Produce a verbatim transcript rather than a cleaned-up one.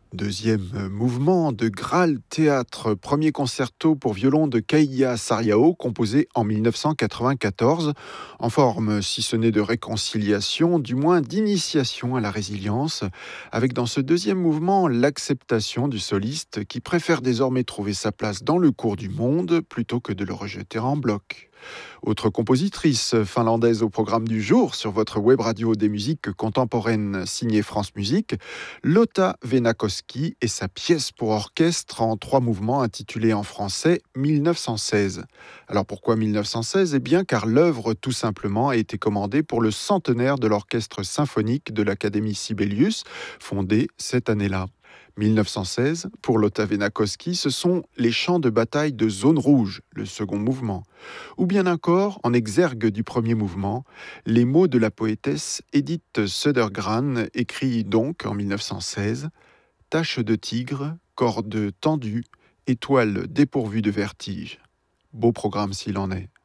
Deuxième mouvement de Graal Théâtre, premier concerto pour violon de Kaija Saariaho, composé en mille neuf cent quatre-vingt-quatorze, en forme, si ce n'est de réconciliation, du moins d'initiation à la résilience, avec dans ce deuxième mouvement l'acceptation du soliste qui préfère désormais trouver sa place dans le cours du monde plutôt que de le rejeter en bloc. Autre compositrice finlandaise au programme du jour sur votre web radio des musiques contemporaines signée France Musique, Lotta Venakoski et sa pièce pour orchestre en trois mouvements intitulée en français mille neuf cent seize. Alors pourquoi mille neuf cent seize ? Eh bien car l'œuvre tout simplement a été commandée pour le centenaire de l'orchestre symphonique de l'Académie Sibelius, fondé cette année-là. mille neuf cent seize, pour Lotta Venakoski, ce sont les chants de bataille de Zone Rouge, le second mouvement. Ou bien encore, en exergue du premier mouvement, les mots de la poétesse Edith Södergran, écrits donc en mille neuf cent seize, « Tache de tigre, corde tendue, étoile dépourvue de vertige ». Beau programme s'il en est.